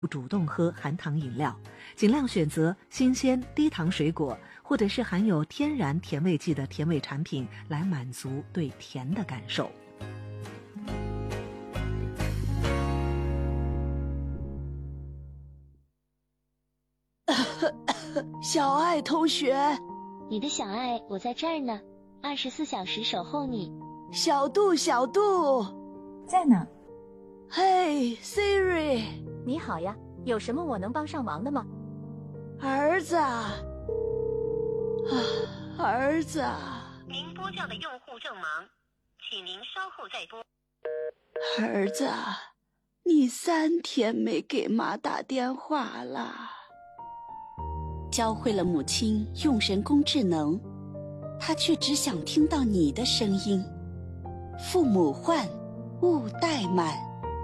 不主动喝含糖饮料，尽量选择新鲜低糖水果，或者是含有天然甜味剂的甜味产品，来满足对甜的感受。 小爱同学， 你的小爱，我在这儿呢，24小时守候你。 小杜，小杜， 在呢。 嘿 ，Siri， 你好呀，有什么我能帮上忙的吗？ 儿子，儿子， 您拨叫的用户正忙，请您稍后再拨。 儿子，你3天没给妈打电话了。 教会了母亲用人工智能，她却只想听到你的声音。父母唤，勿怠慢。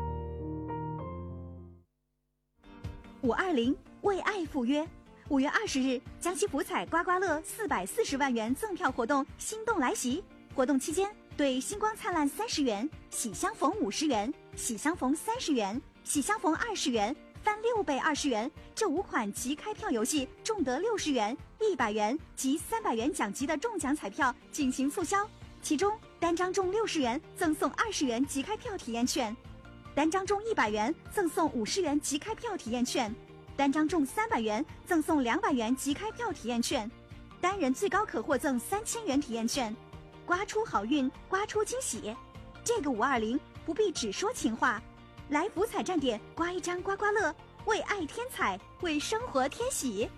520为爱赴约，5月20日，江西福彩刮刮乐440万元赠票活动心动来袭。活动期间，对星光灿烂30元、喜相逢50元、喜相逢30元、喜相逢20元、翻6倍20元这5款即开票游戏中得60元、100元及300元奖级的中奖彩票进行促销，其中单张中60元赠送20元即开票体验券，单张中100元赠送50元即开票体验券，单张中300元赠送200元即开票体验券，单人最高可获赠3000元体验券。刮出好运，刮出惊喜，这个520不必只说情话，来福彩站点刮一张刮刮乐，为爱添彩，为生活添喜。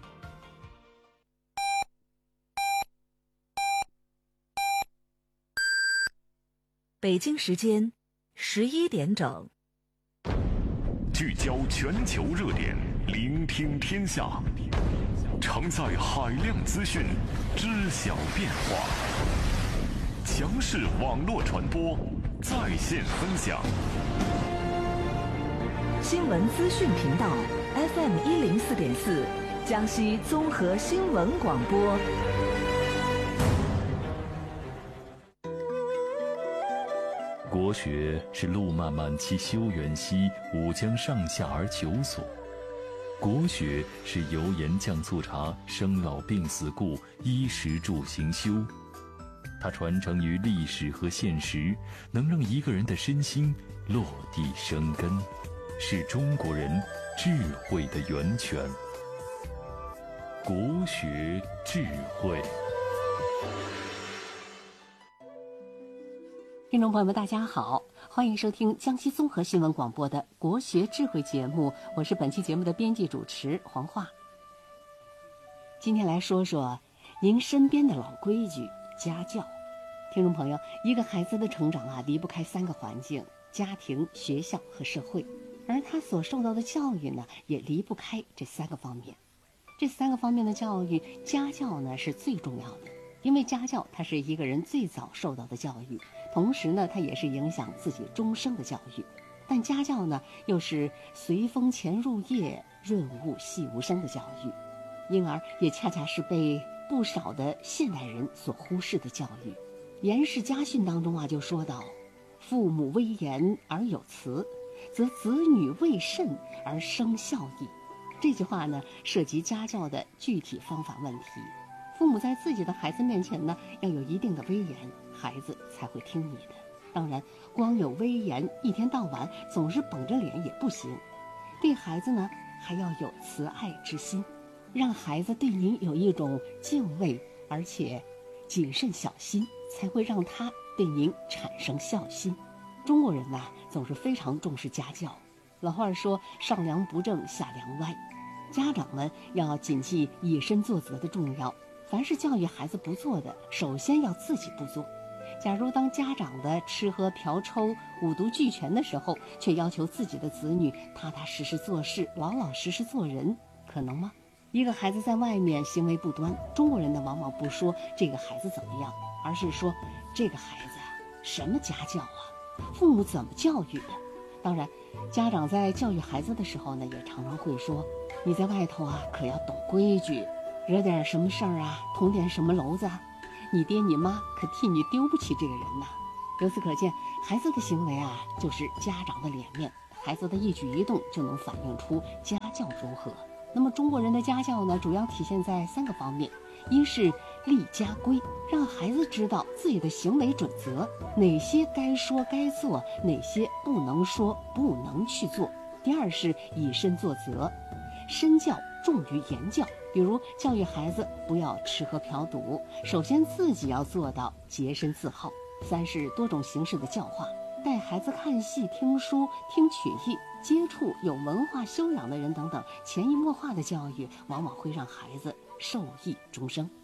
北京时间11点整， 聚焦全球热点，聆听天下，承载海量资讯，知晓变化，强势网络传播，在线分享。 新闻资讯频道 FM104.4，江西综合新闻广播。 国学是路漫漫其修远兮，吾将上下而求索。国学是油盐酱醋茶，生老病死故，衣食住行修。它传承于历史和现实，能让一个人的身心落地生根，是中国人智慧的源泉。国学智慧。 听众朋友们大家好，欢迎收听江西综合新闻广播的国学智慧节目，我是本期节目的编辑主持黄华。今天来说说您身边的老规矩，家教。听众朋友，一个孩子的成长离不开3个环境：家庭、学校和社会，而他所受到的教育呢，也离不开这3个方面。这3个方面的教育，家教呢是最重要的，因为家教它是一个人最早受到的教育，同时呢它也是影响自己终生的教育。但家教呢又是随风潜入夜，润物细无声的教育，因而也恰恰是被不少的现代人所忽视的教育。严氏家训当中就说到，父母威严而有慈，则子女畏慎而生孝义。这句话呢涉及家教的具体方法问题。父母在自己的孩子面前呢要有一定的威严，孩子才会听你的。当然光有威严，一天到晚总是绷着脸也不行。对孩子呢还要有慈爱之心，让孩子对您有一种敬畏，而且谨慎小心，才会让他对您产生孝心。中国人总是非常重视家教，老话说上梁不正下梁歪，家长们要谨记以身作则的重要，凡是教育孩子不做的，首先要自己不做。假如当家长的吃喝嫖抽五毒俱全的时候，却要求自己的子女踏踏实实做事，老老实实做人，可能吗？一个孩子在外面行为不端，中国人呢往往不说这个孩子怎么样，而是说这个孩子什么家教父母怎么教育的。当然家长在教育孩子的时候呢，也常常会说，你在外头可要懂规矩，惹点什么事儿捅点什么娄子，你爹你妈可替你丢不起这个人呐。由此可见，孩子的行为就是家长的脸面， 孩子的一举一动就能反映出家教如何。那么中国人的家教呢，主要体现在3个方面：一是立家规，让孩子知道自己的行为准则，哪些该说该做，哪些不能说不能去做；第二是以身作则，身教重于言教，比如教育孩子不要吃喝嫖赌，首先自己要做到洁身自好；三是多种形式的教化，带孩子看戏、听书、听曲艺，接触有文化修养的人等等，潜移默化的教育往往会让孩子受益终生。